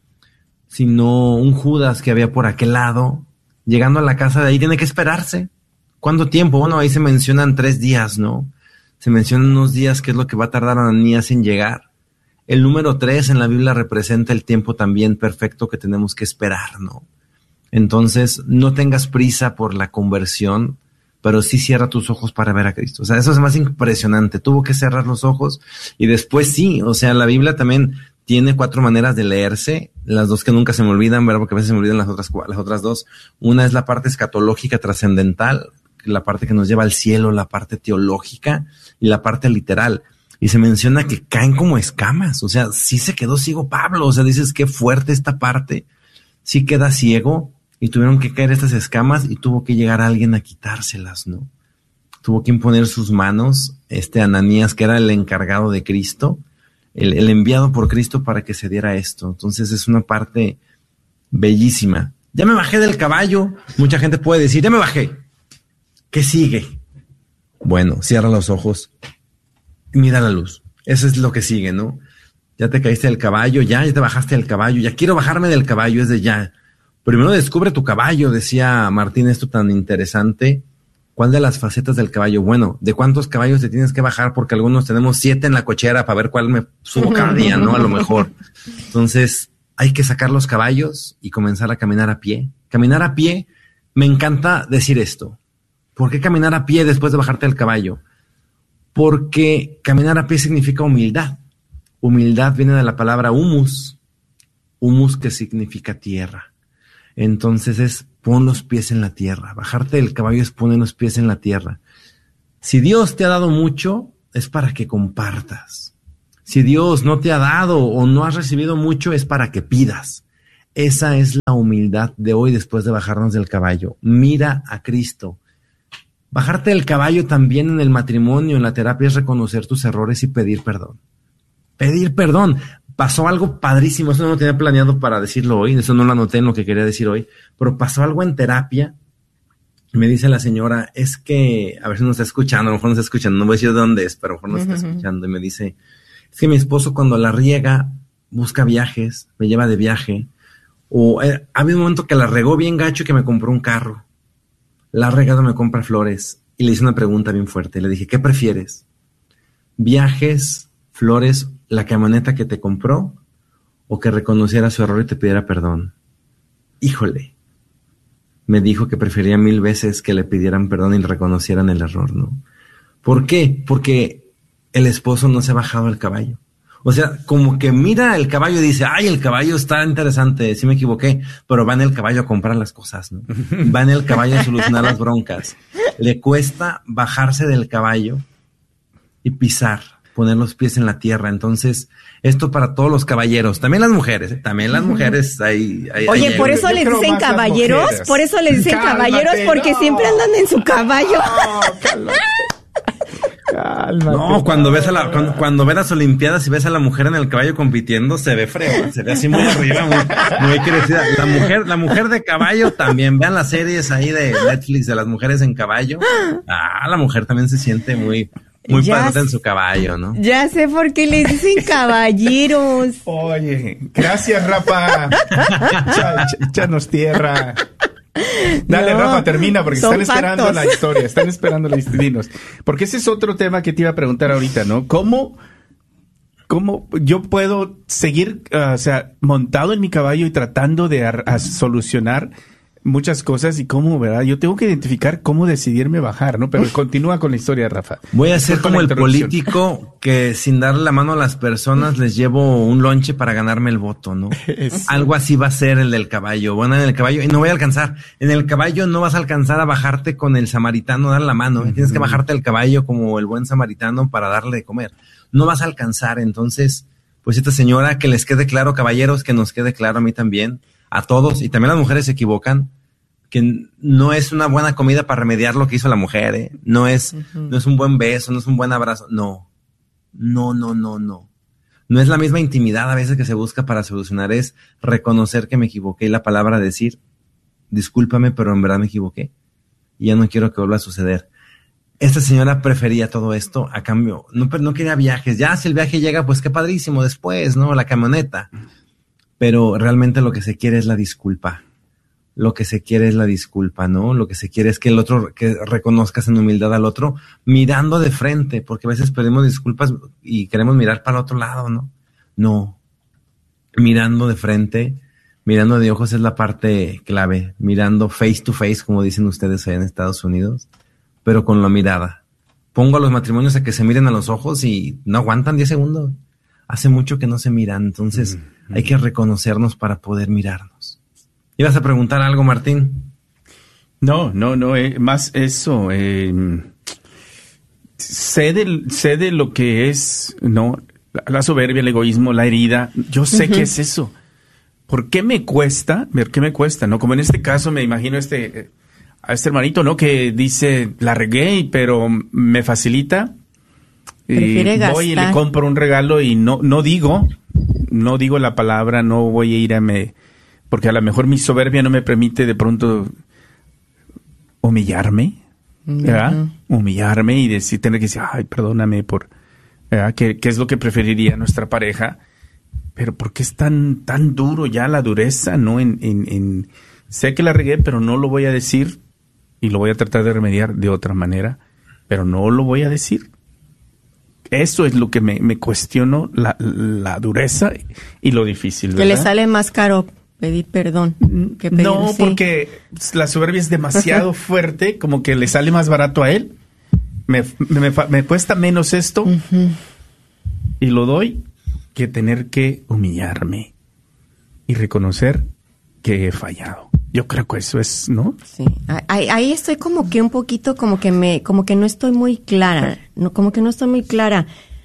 sino un Judas que había por aquel lado. Llegando a la casa de ahí tiene que esperarse. ¿Cuánto tiempo? Bueno, ahí se mencionan tres días, ¿no? Se mencionan unos días que es lo que va a tardar Ananías en llegar. El número tres en la Biblia representa el tiempo también perfecto que tenemos que esperar, ¿no? Entonces, no tengas prisa por la conversión, pero sí cierra tus ojos para ver a Cristo. O sea, eso es más impresionante. Tuvo que cerrar los ojos y después sí, o sea, la Biblia también tiene cuatro maneras de leerse, las dos que nunca se me olvidan, ¿verdad? Porque a veces se me olvidan las otras, las otras dos. Una es la parte escatológica trascendental, la parte que nos lleva al cielo, la parte teológica y la parte literal. Y se menciona que caen como escamas. O sea, sí se quedó ciego Pablo. O sea, dices, qué fuerte esta parte. Sí queda ciego y tuvieron que caer estas escamas y tuvo que llegar alguien a quitárselas, ¿no? Tuvo que imponer sus manos, este Ananías, que era el encargado de Cristo, el, el enviado por Cristo para que se diera esto. Entonces es una parte bellísima. Ya me bajé del caballo. Mucha gente puede decir, ya me bajé. ¿Qué sigue? Bueno, cierra los ojos y mira la luz. Eso es lo que sigue, ¿no? Ya te caíste del caballo, ya, ya te bajaste del caballo, ya quiero bajarme del caballo, es de ya. Primero descubre tu caballo, decía Martín, esto tan interesante. ¿Cuál de las facetas del caballo? Bueno, ¿de cuántos caballos te tienes que bajar? Porque algunos tenemos siete en la cochera para ver cuál me subo cada día, ¿no? A lo mejor. Entonces, hay que sacar los caballos y comenzar a caminar a pie. Caminar a pie, me encanta decir esto. ¿Por qué caminar a pie después de bajarte del caballo? Porque caminar a pie significa humildad. Humildad viene de la palabra humus. Humus, que significa tierra. Entonces es pon los pies en la tierra. Bajarte del caballo es poner los pies en la tierra. Si Dios te ha dado mucho, es para que compartas. Si Dios no te ha dado o no has recibido mucho, es para que pidas. Esa es la humildad de hoy después de bajarnos del caballo. Mira a Cristo. Bajarte del caballo también en el matrimonio, en la terapia, es reconocer tus errores y pedir perdón. Pedir perdón. Pasó algo padrísimo, eso no lo tenía planeado para decirlo hoy, eso no lo anoté en lo que quería decir hoy, pero pasó algo en terapia. Me dice la señora, es que, a ver si nos está escuchando, a lo mejor nos está escuchando, no voy a decir de dónde es, pero a lo mejor nos está escuchando, y me dice, es que mi esposo cuando la riega, busca viajes, me lleva de viaje, o eh, ha habido un momento que la regó bien gacho y que me compró un carro. La ha regado, me compra flores. Y le hice una pregunta bien fuerte. Le dije, ¿qué prefieres? ¿Viajes, flores, la camioneta que te compró? ¿O que reconociera su error y te pidiera perdón? Híjole. Me dijo que prefería mil veces que le pidieran perdón y le reconocieran el error, ¿no? ¿Por qué? Porque el esposo no se ha bajado del caballo. O sea, como que mira el caballo y dice, ay, el caballo está interesante, sí me equivoqué, pero va en el caballo a comprar las cosas, ¿no? Va en el caballo a solucionar las broncas. Le cuesta bajarse del caballo y pisar, poner los pies en la tierra. Entonces, esto para todos los caballeros, también las mujeres, ¿eh? También las mujeres hay... hay Oye, hay, por hay, eso hay, les dicen caballeros, por eso les dicen Cálmate, caballeros, porque no. siempre andan en su caballo. No, cálmate. Cálmate. No, cuando ves a la, cuando, cuando ves las Olimpiadas y ves a la mujer en el caballo compitiendo, se ve feo, se ve así muy arriba, muy, muy crecida. La mujer, la mujer de caballo también, vean las series ahí de Netflix de las mujeres en caballo. Ah, la mujer también se siente muy, muy padre en su caballo, ¿no? Ya sé por qué le dicen caballeros. Oye, gracias, Rafa. Échanos tierra. Dale, no, Rafa, termina, porque están esperando factos. La historia, están esperando la historia. Porque ese es otro tema que te iba a preguntar ahorita, ¿no? ¿Cómo, cómo yo puedo seguir, uh, o sea, montado en mi caballo y tratando de a, a solucionar muchas cosas y cómo, ¿verdad? Yo tengo que identificar cómo decidirme bajar, ¿no? Pero continúa con la historia, Rafa. Voy a ser como el político que sin darle la mano a las personas les llevo un lonche para ganarme el voto, ¿no? Eso. Algo así va a ser el del caballo. Bueno, en el caballo, y no voy a alcanzar. En el caballo no vas a alcanzar a bajarte con el samaritano, dar la mano. Uh-huh. Tienes que bajarte del caballo como el buen samaritano para darle de comer. No vas a alcanzar. Entonces, pues esta señora, que les quede claro, caballeros, que nos quede claro a mí también, a todos, y también las mujeres se equivocan, que no es una buena comida para remediar lo que hizo la mujer, ¿eh? No es, uh-huh. no es un buen beso, no es un buen abrazo, no, no, no, no, no. No es la misma intimidad a veces que se busca para solucionar, es reconocer que me equivoqué y la palabra decir, discúlpame, pero en verdad me equivoqué y ya no quiero que vuelva a suceder. Esta señora prefería todo esto a cambio, no, no quería viajes, ya si el viaje llega, pues qué padrísimo después, ¿no? La camioneta. Pero realmente lo que se quiere es la disculpa. Lo que se quiere es la disculpa, ¿no? Lo que se quiere es que el otro, que reconozcas en humildad al otro, mirando de frente, porque a veces pedimos disculpas y queremos mirar para el otro lado, ¿no? No. Mirando de frente, mirando de ojos es la parte clave. Mirando face to face, como dicen ustedes allá en Estados Unidos, pero con la mirada. Pongo a los matrimonios a que se miren a los ojos y no aguantan diez segundos. Hace mucho que no se miran, entonces mm-hmm. hay que reconocernos para poder mirarnos. ¿Ibas a preguntar algo, Martín? No, no, no, eh, más eso. Eh, sé, de, sé de lo que es, ¿no? La, la soberbia, el egoísmo, la herida. Yo sé uh-huh. que es eso. ¿por qué me cuesta? ¿Por qué me cuesta? ¿No? Como en este caso me imagino este, a este hermanito, ¿no? Que dice, la regué, pero me facilita. Prefiere y voy gastar. y le compro un regalo y no, no digo, no digo la palabra, no voy a ir a me, porque a lo mejor mi soberbia no me permite de pronto humillarme, ¿verdad? Uh-huh. Humillarme y decir, tener que decir, ay, perdóname por, ¿verdad? ¿Qué, qué es lo que preferiría nuestra pareja? Pero ¿por qué es tan, tan duro ya la dureza, no? En, en, en, sé que la regué, pero no lo voy a decir y lo voy a tratar de remediar de otra manera, pero no lo voy a decir. Eso es lo que me, me cuestiono, la, la dureza y lo difícil, ¿verdad? Que le sale más caro pedir perdón que pedir, no, sí. Porque la soberbia es demasiado fuerte, como que le sale más barato a él. Me, me, me cuesta menos esto uh-huh. y lo doy que tener que humillarme y reconocer que he fallado. Yo creo que eso es, ¿no? Sí. Ahí, ahí estoy como que un poquito, como que me, como que no estoy muy clara, no, como que no estoy muy clara.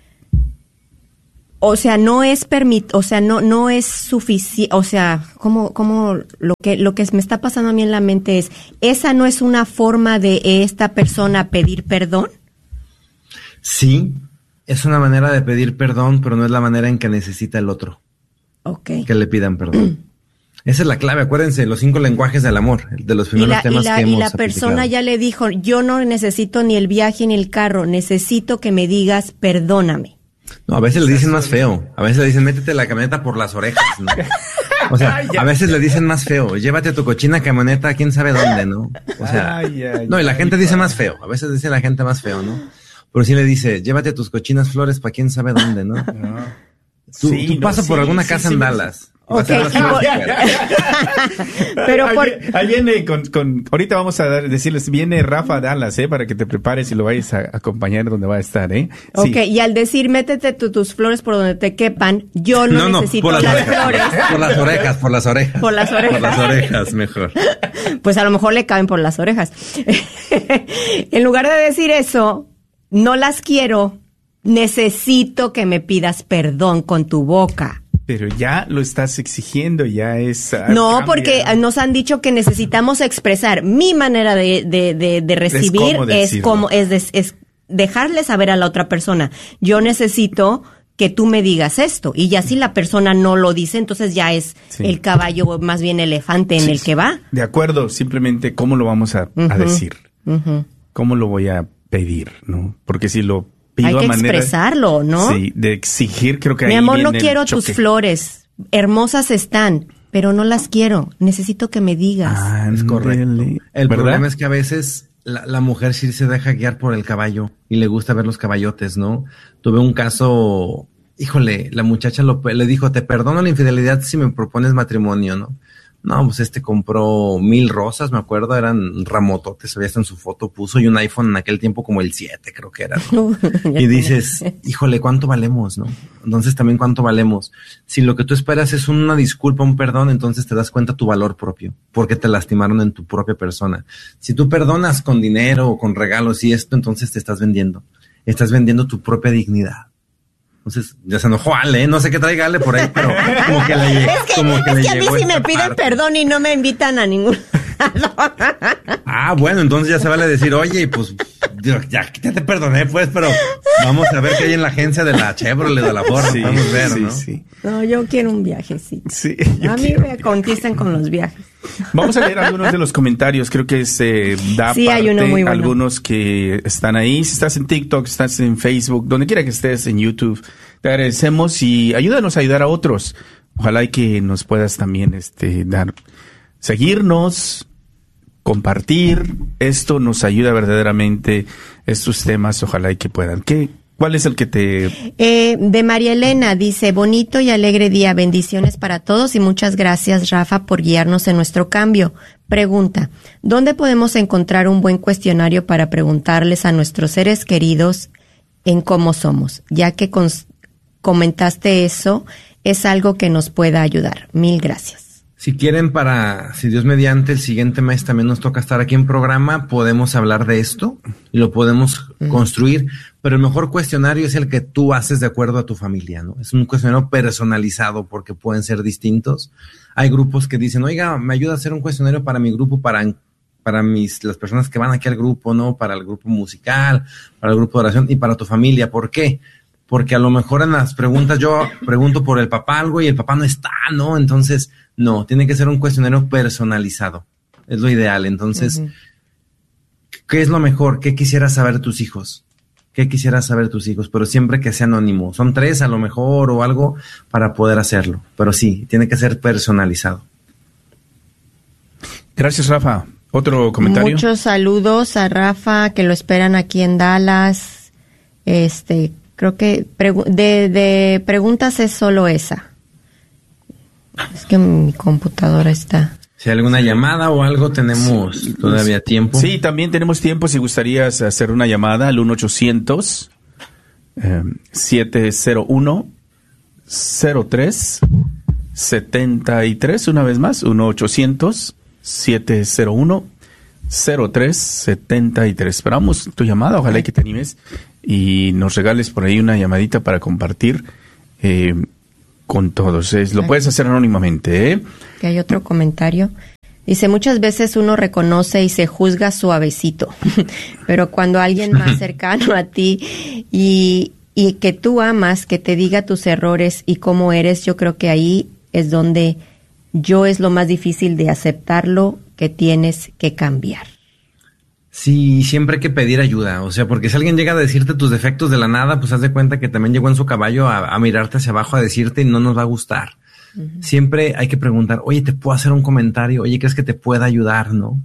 O sea, no es permit, o sea, no, no es suficiente, o sea, como, como lo que, lo que me está pasando a mí en la mente es, ¿esa no es una forma de esta persona pedir perdón? Sí, es una manera de pedir perdón, pero no es la manera en que necesita el otro. Okay. Que le pidan perdón. Esa es la clave, acuérdense, los cinco lenguajes del amor, de los primeros y la, temas y la, que hemos Y la persona aplicado. ya le dijo, yo no necesito ni el viaje ni el carro, necesito que me digas perdóname. No, a veces le dicen más feo, a veces le dicen métete la camioneta por las orejas, ¿no? O sea, a veces le dicen más feo, llévate tu cochina camioneta a quién sabe dónde, ¿no? O sea, ay, ay, no, y la ay, gente ay, dice ay. más feo, a veces dice la gente más feo, ¿no? Pero sí le dice, llévate tus cochinas flores para quién sabe dónde, ¿no? no. Tú, sí, tú no, pasas sí, por alguna sí, casa sí, en Dallas. Okay. Pero por... ahí, ahí viene con, con, ahorita vamos a dar, decirles, viene Rafa Dallas, eh, para que te prepares y lo vayas a acompañar donde va a estar, eh. Sí. Ok, y al decir métete tu, tus flores por donde te quepan, yo no, no necesito no, las, las flores. Por las orejas, por las orejas. Por las orejas. Por las orejas, mejor. Pues a lo mejor le caben por las orejas. En lugar de decir eso, no las quiero, necesito que me pidas perdón con tu boca. Pero ya lo estás exigiendo, ya es... No, cambia. Porque nos han dicho que necesitamos expresar. Mi manera de, de, de, de recibir es, es como es, de, es dejarle saber a la otra persona, yo necesito que tú me digas esto. Y ya si la persona no lo dice, entonces ya es sí. el caballo, más bien elefante en sí, el que va. De acuerdo, simplemente cómo lo vamos a, uh-huh. a decir. Uh-huh. ¿Cómo lo voy a pedir? ¿No? Porque si lo... Hay que manera, expresarlo, ¿no? Sí, de exigir, creo que Mi ahí amor, viene no quiero tus flores. Hermosas están, pero no las quiero. Necesito que me digas. Ah, es correcto. El ¿verdad? Problema es que a veces la, la mujer sí se deja guiar por el caballo y le gusta ver los caballotes, ¿no? Tuve un caso, híjole, la muchacha lo, le dijo, te perdono la infidelidad si me propones matrimonio, ¿no? No, pues este compró mil rosas, me acuerdo, eran ramototes, había hasta en su foto, puso, y un iPhone en aquel tiempo como el siete, creo que era, ¿no? Y dices, híjole, ¿cuánto valemos, no? Entonces también, ¿cuánto valemos? Si lo que tú esperas es una disculpa, un perdón, entonces te das cuenta tu valor propio, porque te lastimaron en tu propia persona. Si tú perdonas con dinero o con regalos y esto, entonces te estás vendiendo. Estás vendiendo tu propia dignidad. Entonces, ya se enojó Ale, ¿eh? No sé qué traiga Ale por ahí, pero como que le llegó. Es que, como que es le que a mí sí me piden parte. perdón y no me invitan a ningún lado. Ah, bueno, entonces ya se vale decir, oye, pues, ya, ya te perdoné, pues, pero vamos a ver qué hay en la agencia de la Chevrolet, de la Ford, sí, vamos a ver, sí, ¿no? Sí. No, yo quiero un viajecito. Sí, a mí me conquistan con los viajes. Vamos a leer algunos de los comentarios, creo que se da sí, parte, hay uno muy bueno. Algunos que están ahí, si estás en TikTok, estás en Facebook, donde quiera que estés, en YouTube, te agradecemos y ayúdanos a ayudar a otros. Ojalá y que nos puedas también este dar, seguirnos, compartir, esto nos ayuda verdaderamente, estos temas, ojalá y que puedan. ¿Qué? ¿Cuál es el que te...? Eh, de María Elena, dice, bonito y alegre día, bendiciones para todos y muchas gracias, Rafa, por guiarnos en nuestro cambio. Pregunta, ¿dónde podemos encontrar un buen cuestionario para preguntarles a nuestros seres queridos en cómo somos? Ya que cons- comentaste eso, es algo que nos pueda ayudar. Mil gracias. Si quieren, para, si Dios mediante, el siguiente mes también nos toca estar aquí en programa, podemos hablar de esto y lo podemos uh-huh. construir, pero el mejor cuestionario es el que tú haces de acuerdo a tu familia, ¿no? Es un cuestionario personalizado porque pueden ser distintos. Hay grupos que dicen, oiga, me ayuda a hacer un cuestionario para mi grupo, para, para mis, las personas que van aquí al grupo, ¿no? Para el grupo musical, para el grupo de oración y para tu familia. ¿Por qué? Porque a lo mejor en las preguntas yo pregunto por el papá algo y el papá no está, ¿no? Entonces, no, tiene que ser un cuestionario personalizado. Es lo ideal. Entonces, uh-huh. ¿qué es lo mejor? ¿Qué quisieras saber tus hijos? ¿Qué quisieras saber tus hijos? Pero siempre que sea anónimo. Son tres a lo mejor o algo para poder hacerlo. Pero sí, tiene que ser personalizado. Gracias, Rafa. ¿Otro comentario? Muchos saludos a Rafa, que lo esperan aquí en Dallas. Este, creo que pregu- de, de preguntas es solo esa. Es que mi computadora está... Si hay alguna llamada o algo, tenemos sí, todavía tiempo. Sí, también tenemos tiempo si gustarías hacer una llamada al uno ochocientos, siete cero uno, cero tres setenta y tres. Una vez más, uno ochocientos, siete cero uno, cero tres setenta y tres. Esperamos tu llamada, ojalá que te animes y nos regales por ahí una llamadita para compartir eh, con todos. Es, lo puedes hacer anónimamente, ¿eh? Que hay otro comentario. Dice, muchas veces uno reconoce y se juzga suavecito, pero cuando alguien más cercano a ti y, y que tú amas, que te diga tus errores y cómo eres, yo creo que ahí es donde yo es lo más difícil de aceptarlo, que tienes que cambiar. Sí, siempre hay que pedir ayuda, o sea, porque si alguien llega a decirte tus defectos de la nada, pues haz de cuenta que también llegó en su caballo a, a mirarte hacia abajo, a decirte y no nos va a gustar. Uh-huh. Siempre hay que preguntar, oye, ¿te puedo hacer un comentario? Oye, ¿crees que te pueda ayudar, no?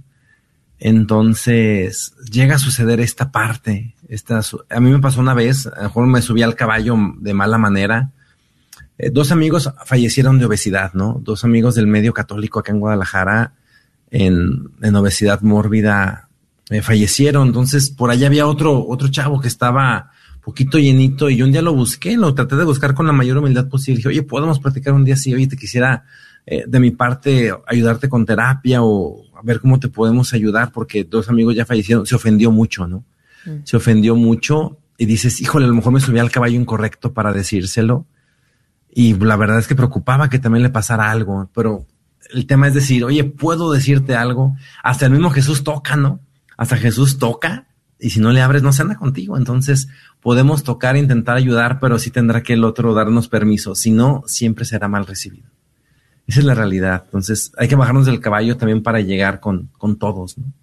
Entonces, llega a suceder esta parte. Esta, a mí me pasó una vez, a lo mejor me subí al caballo de mala manera. Eh, dos amigos fallecieron de obesidad, ¿no? Dos amigos del medio católico acá en Guadalajara en, en obesidad mórbida eh, fallecieron. Entonces, por allá había otro, otro chavo que estaba poquito llenito y yo un día lo busqué, lo traté de buscar con la mayor humildad posible. Dije, oye, ¿podemos platicar un día así? Oye, te quisiera eh, de mi parte ayudarte con terapia o a ver cómo te podemos ayudar porque dos amigos ya fallecieron. Se ofendió mucho, ¿no? Mm. Se ofendió mucho y dices, híjole, a lo mejor me subí al caballo incorrecto para decírselo y la verdad es que preocupaba que también le pasara algo, pero el tema es decir, oye, ¿puedo decirte algo? Hasta el mismo Jesús toca, ¿no? Hasta Jesús toca y si no le abres no se anda contigo, entonces podemos tocar e intentar ayudar, pero sí tendrá que el otro darnos permiso. Si no, siempre será mal recibido. Esa es la realidad. Entonces, hay que bajarnos del caballo también para llegar con, con todos, ¿no?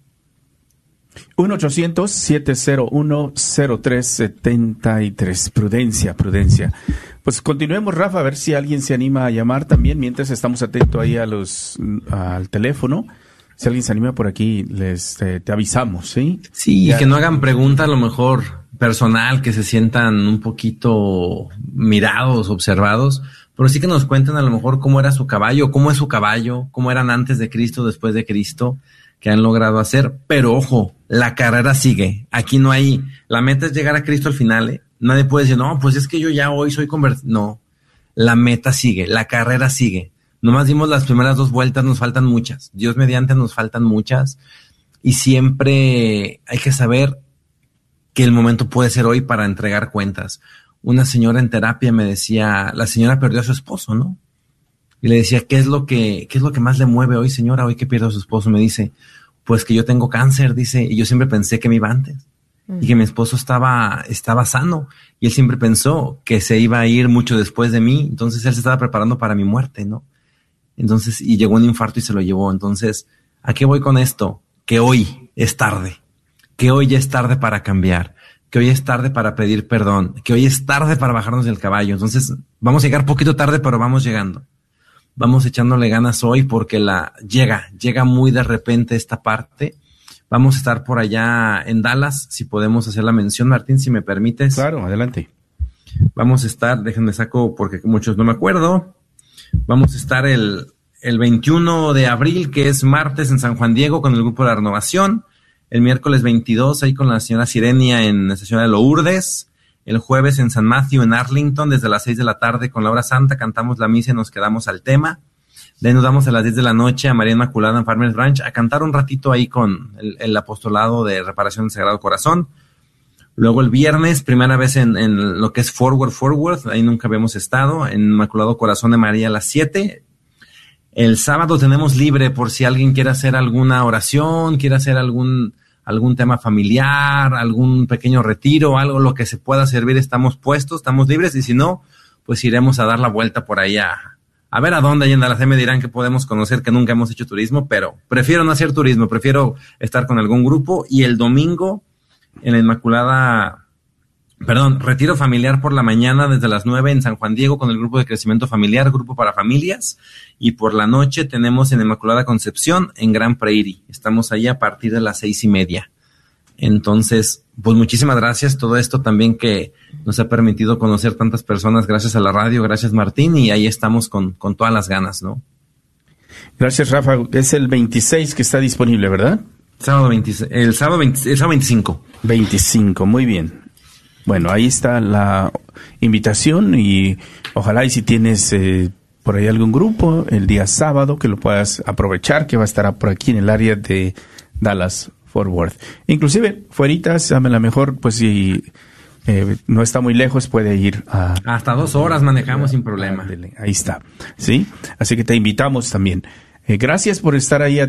uno ochocientos, siete cero uno, cero tres setenta y tres. Prudencia, prudencia. Pues continuemos, Rafa, a ver si alguien se anima a llamar también, mientras estamos atentos ahí a los, al teléfono. Si alguien se anima por aquí, les te, te avisamos, ¿sí? Sí, ya. Y que no hagan preguntas a lo mejor personal, que se sientan un poquito mirados, observados, pero sí que nos cuenten a lo mejor cómo era su caballo, cómo es su caballo, cómo eran antes de Cristo, después de Cristo, que han logrado hacer. Pero ojo, la carrera sigue. Aquí no hay, la meta es llegar a Cristo al final, ¿eh? Nadie puede decir, no, pues es que yo ya hoy soy convertido. No, la meta sigue, la carrera sigue. Nomás dimos las primeras dos vueltas, nos faltan muchas. Dios mediante nos faltan muchas. Y siempre hay que saber que el momento puede ser hoy para entregar cuentas. Una señora en terapia me decía, la señora perdió a su esposo, ¿no? Y le decía, ¿qué es lo que, qué es lo que más le mueve hoy, señora, hoy que pierde a su esposo? Me dice, pues que yo tengo cáncer, dice, y yo siempre pensé que me iba antes. Y que mi esposo estaba, estaba sano. Y él siempre pensó que se iba a ir mucho después de mí. Entonces él se estaba preparando para mi muerte, ¿no? Entonces, y llegó un infarto y se lo llevó. Entonces, ¿a qué voy con esto? Que hoy es tarde. Que hoy ya es tarde para cambiar. Que hoy es tarde para pedir perdón. Que hoy es tarde para bajarnos del caballo. Entonces, vamos a llegar poquito tarde, pero vamos llegando. Vamos echándole ganas hoy porque la llega, llega muy de repente esta parte. Vamos a estar por allá en Dallas, si podemos hacer la mención, Martín, si me permites. Claro, adelante. Vamos a estar, déjenme saco porque muchos no me acuerdo. Vamos a estar el, el veintiuno de abril, que es martes, en San Juan Diego, con el grupo de la Renovación. El miércoles veintidós, ahí con la señora Sirenia en la estación de Lourdes. El jueves en San Matthew, en Arlington, desde las seis de la tarde con la hora santa. Cantamos la misa y nos quedamos al tema. De ahí nos damos a las diez de la noche a María Inmaculada en Farmers Ranch a cantar un ratito ahí con el, el apostolado de reparación del Sagrado Corazón. Luego el viernes, primera vez en, en lo que es Forward Forward, ahí nunca habíamos estado, en Inmaculado Corazón de María a las siete. El sábado tenemos libre por si alguien quiere hacer alguna oración, quiere hacer algún, algún tema familiar, algún pequeño retiro, algo lo que se pueda servir, estamos puestos, estamos libres, y si no, pues iremos a dar la vuelta por allá. A ver a dónde, allá en Dallas me dirán que podemos conocer, que nunca hemos hecho turismo, pero prefiero no hacer turismo, prefiero estar con algún grupo. Y el domingo en la Inmaculada, perdón, retiro familiar por la mañana desde las nueve en San Juan Diego con el grupo de crecimiento familiar, grupo para familias, y por la noche tenemos en Inmaculada Concepción en Grand Prairie. Estamos ahí a partir de las seis y media. Entonces, pues muchísimas gracias. Todo esto también que nos ha permitido conocer tantas personas gracias a la radio, gracias Martín, y ahí estamos con, con todas las ganas, ¿no? Gracias, Rafa. Es el veintiséis que está disponible, ¿verdad? Sábado veintiséis, el sábado veinte, el sábado veinticinco. veinticinco, muy bien. Bueno, ahí está la invitación y ojalá y si tienes eh, por ahí algún grupo el día sábado que lo puedas aprovechar, que va a estar por aquí en el área de Dallas Fort Worth. Inclusive, fueritas, a lo mejor, pues si eh, no está muy lejos, puede ir a... Hasta dos horas manejamos a, sin problema. Ahí está, ¿sí? Así que te invitamos también. Eh, gracias por estar ahí